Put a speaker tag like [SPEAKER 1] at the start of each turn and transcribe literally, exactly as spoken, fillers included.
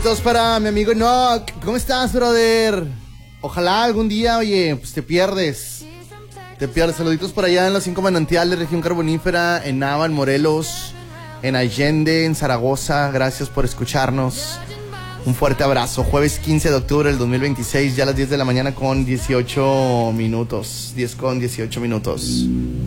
[SPEAKER 1] Saludos para mi amigo Enoch. ¿Cómo estás, brother? Ojalá algún día, oye, pues te pierdes. Te pierdes. Saluditos por allá en los cinco manantiales, región carbonífera, en Nava, en Morelos, en Allende, en Zaragoza. Gracias por escucharnos. Un fuerte abrazo. Jueves quince de octubre del dos mil veintiséis, ya a las diez de la mañana con dieciocho minutos. diez con dieciocho minutos.